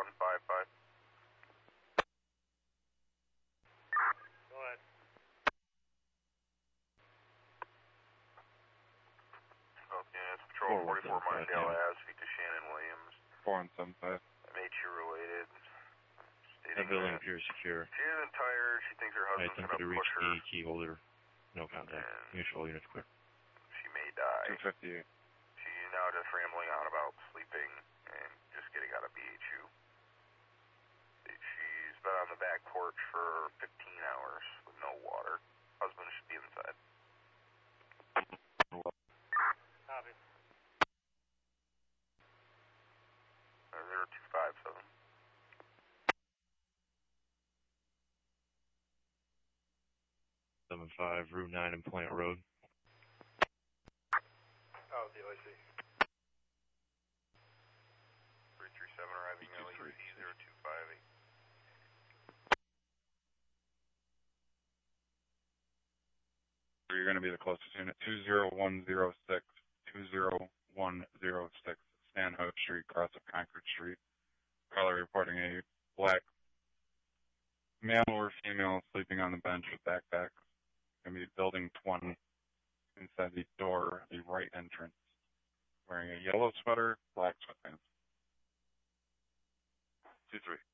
155. Go ahead. Okay, it's Patrol 44 Martindale Ave, speak to Shannon Williams. 4175. MHU related. That building appears secure. She isn't tired. She thinks her husband's going to push her. The key holder. No contact. Mutual units clear. She may die. 258. She's now just rambling on about sleeping and just getting out of BHU. She's been on the back porch for 15 hours with no water. Husband should be inside. Copy. 0257. Route 9 and Plant Road. Oh, the OIC. 337 arriving LEC 0258. You're going to be the closest unit. 20106. 20106. Stanhope Street, cross of Concord Street. Caller reporting a black male or female sleeping on the bench with backpacks. Going to be building 20 inside the door, the right entrance. Wearing a yellow sweater, black sweatpants. 2-3.